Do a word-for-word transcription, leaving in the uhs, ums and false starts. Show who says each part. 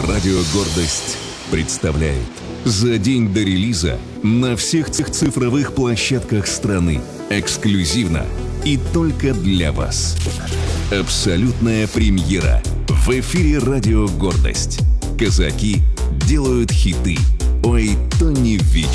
Speaker 1: Радио «Гордость» представляет за день до релиза на всех цифровых площадках страны эксклюзивно и только для вас. Абсолютная премьера в эфире «Радио «Гордость». Казаки делают хиты. Ой, то не вечер.